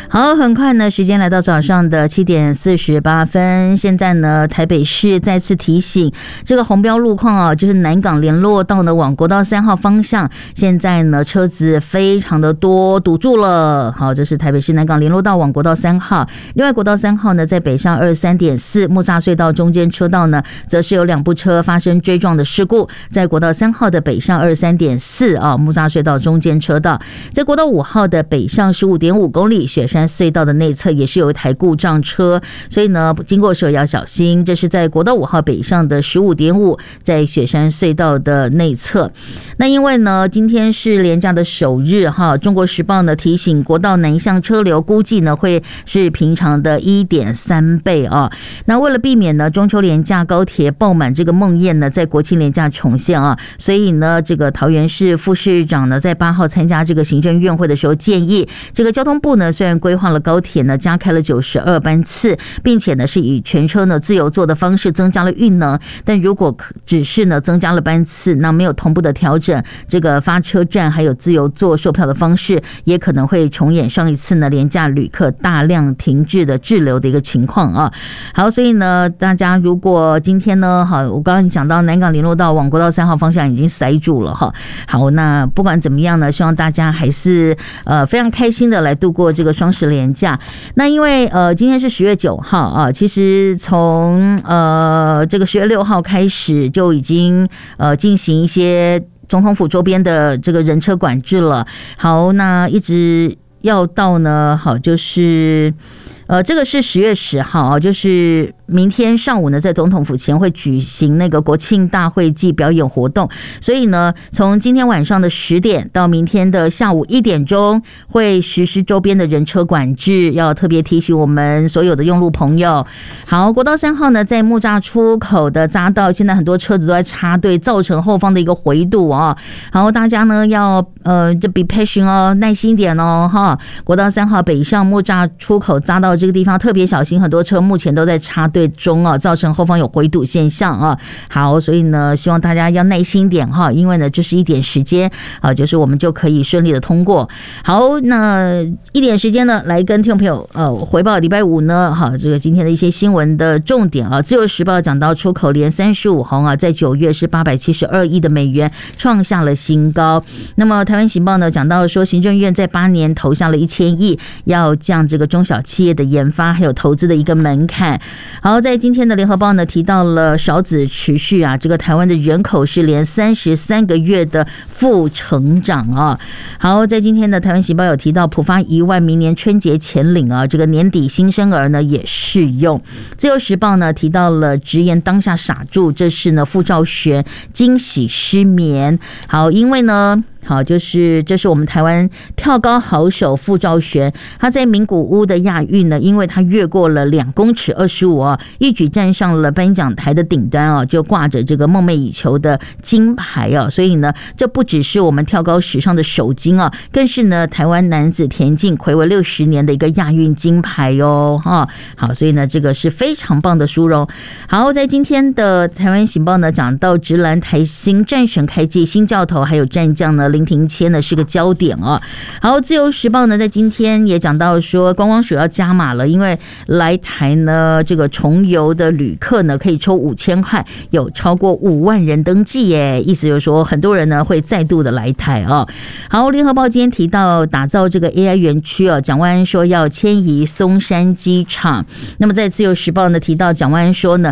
好，很快呢，时间来到早上的7:48，现在呢，台北市再次提醒这个红标路况啊，就是南港联络道呢往国道3号方向，现在呢车子非常的多，堵住了。好，这是台北市南港联络道往国道3号，另外国道3号呢在北上23.4木栅隧道中间车道呢，则是有2部车发生追撞的事故，在国道3号的北上23.4啊木栅隧道中间车道，在国道5号的北上15.5公里雪山隧道的内侧也是有一台故障车，所以呢经过的时候要小心。这是在国道5号北上的15.5，在雪山隧道的内侧。那因为呢今天是连假的首日哈，中国时报呢提醒国道南向车流估计呢会是平常的 1.3 倍啊。那为了避免呢中秋连假高铁爆满这个梦魇呢在国庆连假重现啊，所以呢这个桃园市副市长呢在8号参加这个行政院会的时候建议，这个交通部呢虽然规划了高铁呢加开了92班次，并且呢是以全车呢自由座的方式增加了运能，但如果只是呢增加了班次，那没有同步的调整这个发车站还有自由座售票的方式，也可能会重演上一次呢廉价旅客大量停滞的滞留的一个情况啊。好，所以呢大家如果今天呢好，我刚刚讲到南港联络道往国道3号方向已经塞住了哈。好，那不管怎么样呢，希望大家还是非常开心的来度过这个双十连假。那因为今天是10月9号啊，其实从这个10月6号开始就已经进行一些总统府周边的这个人车管制了。好，那一直要到呢，好就是这个是10月10号啊，就是明天上午呢，在总统府前会举行那个国庆大会暨表演活动，所以呢，从今天晚上的10点到明天的下午1点钟，会实施周边的人车管制，要特别提醒我们所有的用路朋友。好，国道3号呢，在木栅出口的匝道，现在很多车子都在插队，造成后方的一个回堵啊。好，大家呢要就 be patient 哦，耐心一点哦哈。国道3号北上木栅出口匝道这个地方特别小心，很多车目前都在插队中啊，造成后方有回堵现象啊。好，所以呢，希望大家要耐心点哈，因为呢，就是一点时间啊，就是我们就可以顺利的通过。好，那一点时间呢，来跟听众朋友回报礼拜5呢，哈，这个今天的一些新闻的重点啊。自由时报讲到出口连35红啊，在9月是872亿的美元，创下了新高。那么台湾行报呢讲到说，行政院在8年投下了1000亿，要降这个中小企业的研发还有投资的一个门槛。好，在今天的联合报呢提到了少子持续啊，这个台湾的人口是连33个月的负成长啊。好，在今天的台湾行报有提到普发1万，明年春节前领啊，这个年底新生儿呢也适用。自由时报呢提到了直言当下傻住，这是呢傅兆璇惊喜失眠。好，因为呢好，就是这是我们台湾跳高好手傅兆璇，他在名古屋的亚运呢，因为他越过了2公尺25啊，一举站上了颁奖台的顶端啊，就挂着这个梦寐以求的金牌啊，所以呢，这不只是我们跳高史上的首金啊，更是呢台湾男子田径睽违60年的一个亚运金牌哦哈。好，所以呢这个是非常棒的殊荣。好，在今天的台湾行报呢讲到直篮台新战神开季，新教头还有战将呢林庭谦呢是个焦点啊。好，自由时报呢在今天也讲到说，观光署要加码了，因为来台呢这个重游的旅客呢可以抽5000块，有超过5万人登记耶，意思就是说很多人呢会再度的来台啊。好，联合报今天提到打造这个 AI 园区啊，蒋万安说要迁移松山机场。那么在自由时报呢提到蒋万安说呢，